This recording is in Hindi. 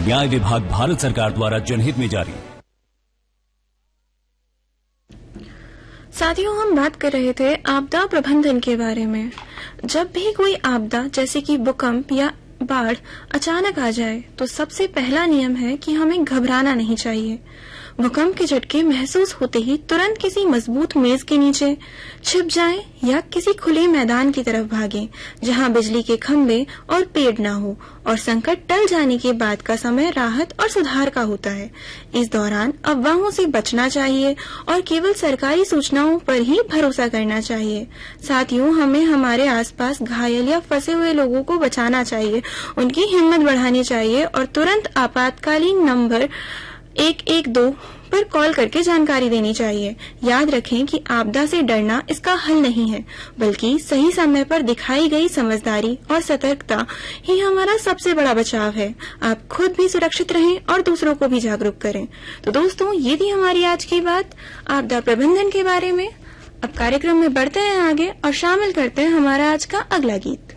न्याय विभाग भारत सरकार द्वारा जनहित में जारी। साथियों, हम बात कर रहे थे आपदा प्रबंधन के बारे में। जब भी कोई आपदा जैसे कि भूकंप या बाढ़ अचानक आ जाए तो सबसे पहला नियम है कि हमें घबराना नहीं चाहिए। भूकंप के झटके महसूस होते ही तुरंत किसी मजबूत मेज के नीचे छिप जाएं या किसी खुले मैदान की तरफ भागें जहां बिजली के खंभे और पेड़ न हो और संकट टल जाने के बाद का समय राहत और सुधार का होता है। इस दौरान अफवाहों से बचना चाहिए और केवल सरकारी सूचनाओं पर ही भरोसा करना चाहिए। साथियों, हमें हमारे आसपास घायल या फंसे हुए लोगों को बचाना चाहिए, उनकी हिम्मत बढ़ानी चाहिए और तुरंत आपातकालीन नंबर 112 पर कॉल करके जानकारी देनी चाहिए। याद रखें कि आपदा से डरना इसका हल नहीं है, बल्कि सही समय पर दिखाई गई समझदारी और सतर्कता ही हमारा सबसे बड़ा बचाव है। आप खुद भी सुरक्षित रहें और दूसरों को भी जागरूक करें। तो दोस्तों, ये थी हमारी आज की बात आपदा प्रबंधन के बारे में। अब कार्यक्रम में बढ़ते हैं आगे और शामिल करते हैं हमारा आज का अगला गीत।